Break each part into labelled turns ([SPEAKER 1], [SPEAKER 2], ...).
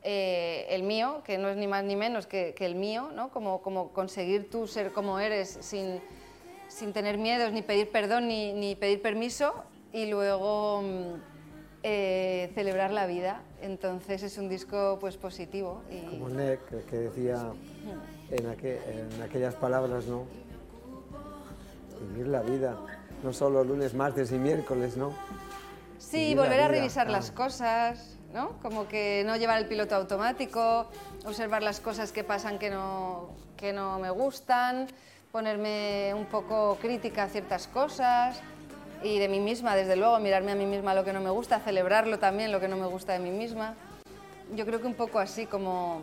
[SPEAKER 1] el mío, que no es ni más ni menos que el mío, ¿no? Como conseguir tú ser como eres sin tener miedos, ni pedir perdón, ni pedir permiso, y luego celebrar la vida. Entonces es un disco pues positivo.
[SPEAKER 2] Como Nek, que decía en aquellas palabras, ¿no? Vivir la vida, no solo lunes, martes y miércoles, ¿no?
[SPEAKER 1] Sí,
[SPEAKER 2] Vivir
[SPEAKER 1] volver a
[SPEAKER 2] vida,
[SPEAKER 1] revisar las cosas, ¿no? Como que no llevar el piloto automático, observar las cosas que pasan que no me gustan, ponerme un poco crítica a ciertas cosas, y de mí misma, desde luego, mirarme a mí misma lo que no me gusta, celebrarlo también, lo que no me gusta de mí misma. Yo creo que un poco así, como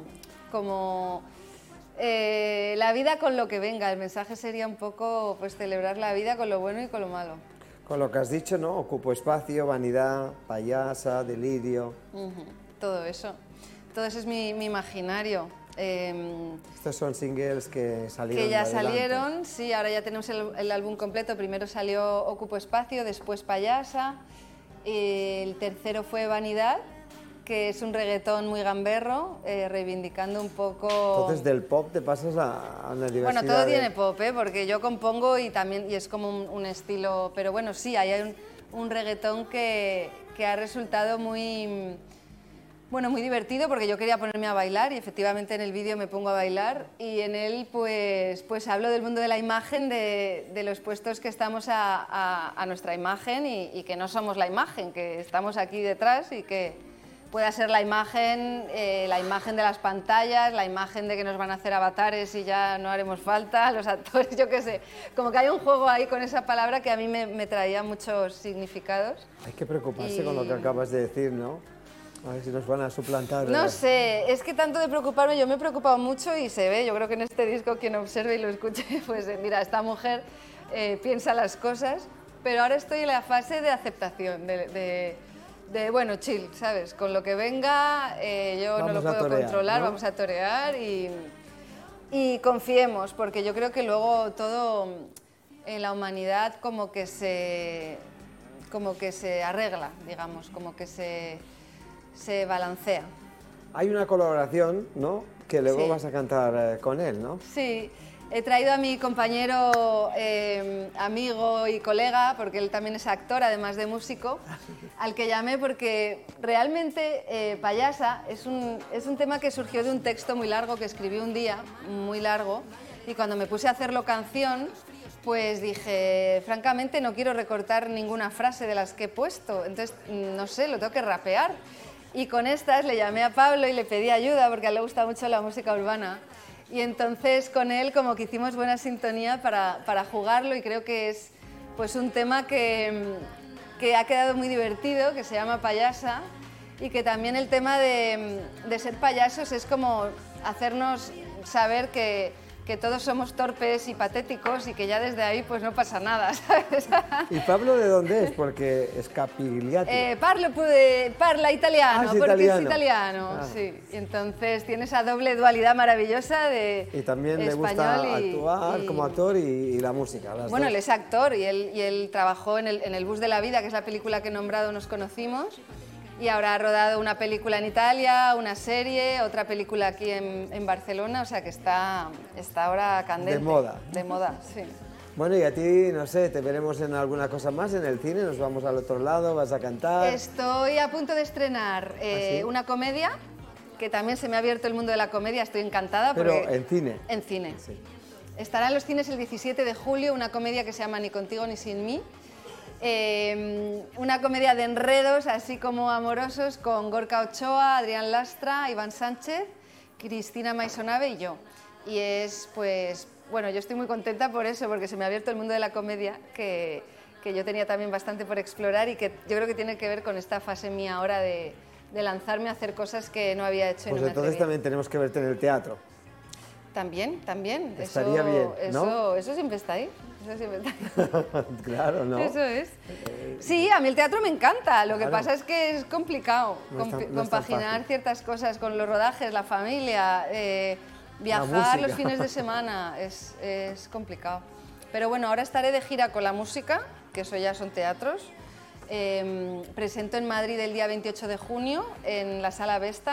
[SPEAKER 1] la vida con lo que venga. El mensaje sería un poco pues celebrar la vida con lo bueno y con lo malo.
[SPEAKER 2] Con lo que has dicho, ¿no? Ocupo espacio, vanidad, payasa, delirio.
[SPEAKER 1] Todo eso. Todo eso es mi imaginario.
[SPEAKER 2] Estos son singles que salieron.
[SPEAKER 1] Que ya salieron, sí, ahora ya tenemos el álbum completo. Primero salió Ocupo Espacio, después Payasa. El tercero fue Vanidad, que es un reggaetón muy gamberro, reivindicando un poco...
[SPEAKER 2] Entonces del pop te pasas a una diversidad.
[SPEAKER 1] Bueno, todo tiene pop, porque yo compongo y es como un estilo... Pero bueno, sí, hay un reggaetón que ha resultado muy divertido, porque yo quería ponerme a bailar y efectivamente en el vídeo me pongo a bailar, y en él pues hablo del mundo de la imagen, de los puestos que estamos a nuestra imagen y que no somos la imagen, que estamos aquí detrás, y que pueda ser la imagen de las pantallas, la imagen de que nos van a hacer avatares y ya no haremos falta, los actores, yo qué sé. Como que hay un juego ahí con esa palabra que a mí me traía muchos significados.
[SPEAKER 2] Hay que preocuparse con lo que acabas de decir, ¿no? A ver si nos van a suplantar.
[SPEAKER 1] No sé, es que tanto de preocuparme, yo me he preocupado mucho y se ve, yo creo que en este disco quien observe y lo escuche, pues mira, esta mujer piensa las cosas, pero ahora estoy en la fase de aceptación, de bueno, chill, ¿sabes? Con lo que venga, yo no lo puedo controlar, ¿no? Vamos a torear y confiemos, porque yo creo que luego todo en la humanidad como que se arregla, digamos, como que se balancea.
[SPEAKER 2] Hay una colaboración, ¿no? Que luego
[SPEAKER 1] Sí.
[SPEAKER 2] vas a cantar con él, ¿no?
[SPEAKER 1] Sí, he traído a mi compañero, amigo y colega, porque él también es actor, además de músico, al que llamé porque realmente Payasa es un tema que surgió de un texto muy largo que escribí un día, muy largo, y cuando me puse a hacerlo canción, pues dije, francamente no quiero recortar ninguna frase de las que he puesto, entonces no sé, lo tengo que rapear. Y con estas le llamé a Pablo y le pedí ayuda porque a él le gusta mucho la música urbana. Y entonces con él como que hicimos buena sintonía para jugarlo, y creo que es pues un tema que ha quedado muy divertido, que se llama Payasa, y que también el tema de ser payasos es como hacernos saber que todos somos torpes y patéticos y que ya desde ahí pues no pasa nada, ¿sabes?
[SPEAKER 2] ¿Y Pablo de dónde es? Porque es Capigliati.
[SPEAKER 1] Parla italiano,
[SPEAKER 2] es
[SPEAKER 1] porque
[SPEAKER 2] italiano.
[SPEAKER 1] es italiano, sí. Y entonces tiene esa doble dualidad maravillosa de
[SPEAKER 2] Y también le
[SPEAKER 1] español
[SPEAKER 2] gusta actuar como actor y la música.
[SPEAKER 1] Bueno, él es actor y él trabajó en el Bus de la Vida, que es la película que he nombrado, nos conocimos. Y ahora ha rodado una película en Italia, una serie, otra película aquí en Barcelona, o sea que está ahora candente.
[SPEAKER 2] De moda.
[SPEAKER 1] De moda, sí.
[SPEAKER 2] Bueno, y a ti, no sé, ¿te veremos en alguna cosa más en el cine? ¿Nos vamos al otro lado? ¿Vas a cantar?
[SPEAKER 1] Estoy a punto de estrenar
[SPEAKER 2] ¿Sí?
[SPEAKER 1] una comedia, que también se me ha abierto el mundo de la comedia, estoy encantada.
[SPEAKER 2] Pero
[SPEAKER 1] porque
[SPEAKER 2] en cine.
[SPEAKER 1] En cine.
[SPEAKER 2] Sí.
[SPEAKER 1] Estará en los cines el 17 de julio una comedia que se llama Ni contigo ni sin mí. Una comedia de enredos, así como amorosos, con Gorka Ochoa, Adrián Lastra, Iván Sánchez, Cristina Maisonave y yo. Y es, pues, bueno, yo estoy muy contenta por eso, porque se me ha abierto el mundo de la comedia, que yo tenía también bastante por explorar y que yo creo que tiene que ver con esta fase mía ahora de lanzarme a hacer cosas que no había hecho.
[SPEAKER 2] Pues entonces también tenemos que verte en el teatro.
[SPEAKER 1] También.
[SPEAKER 2] Estaría bien, ¿no?
[SPEAKER 1] Eso siempre está ahí. Eso siempre está ahí.
[SPEAKER 2] Claro, ¿no?
[SPEAKER 1] Eso es. Sí, a mí el teatro me encanta, lo que
[SPEAKER 2] Claro.
[SPEAKER 1] pasa es que es complicado
[SPEAKER 2] No es tan
[SPEAKER 1] compaginar
[SPEAKER 2] fácil.
[SPEAKER 1] ciertas cosas con los rodajes, la familia, viajar
[SPEAKER 2] música.
[SPEAKER 1] los fines de semana, es complicado. Pero bueno, ahora estaré de gira con la música, que eso ya son teatros. Presento en Madrid el día 28 de junio en la Sala Vesta.